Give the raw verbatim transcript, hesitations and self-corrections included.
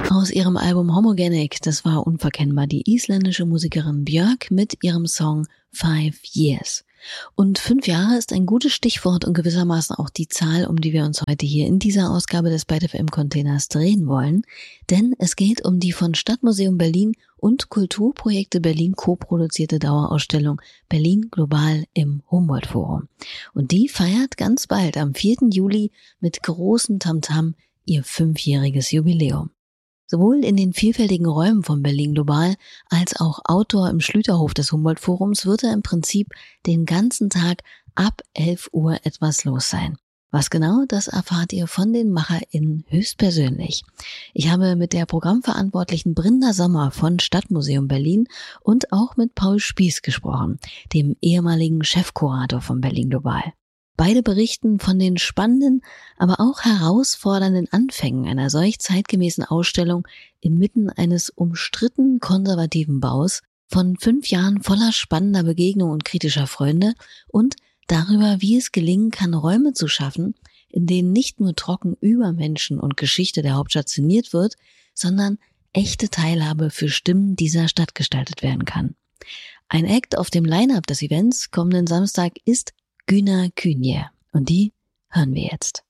Aus ihrem Album Homogenic, das war unverkennbar die isländische Musikerin Björk mit ihrem Song Five Years. Und fünf Jahre ist ein gutes Stichwort und gewissermaßen auch die Zahl, um die wir uns heute hier in dieser Ausgabe des Byte F M Containers drehen wollen. Denn es geht um die von Stadtmuseum Berlin und Kulturprojekte Berlin co-produzierte Dauerausstellung Berlin Global im Humboldt-Forum. Und die feiert ganz bald am vierten Juli mit großem Tamtam ihr fünfjähriges Jubiläum. Sowohl in den vielfältigen Räumen von Berlin Global als auch outdoor im Schlüterhof des Humboldt-Forums wird da im Prinzip den ganzen Tag ab elf Uhr etwas los sein. Was genau, das erfahrt ihr von den MacherInnen höchstpersönlich. Ich habe mit der Programmverantwortlichen Brinda Sommer von Stadtmuseum Berlin und auch mit Paul Spieß gesprochen, dem ehemaligen Chefkurator von Berlin Global. Beide berichten von den spannenden, aber auch herausfordernden Anfängen einer solch zeitgemäßen Ausstellung inmitten eines umstritten konservativen Baus, von fünf Jahren voller spannender Begegnungen und kritischer Freunde und darüber, wie es gelingen kann, Räume zu schaffen, in denen nicht nur trocken über Menschen und Geschichte der Hauptstadt szeniert wird, sondern echte Teilhabe für Stimmen dieser Stadt gestaltet werden kann. Ein Act auf dem Line-Up des Events kommenden Samstag ist Güner Künje. Und die hören wir jetzt.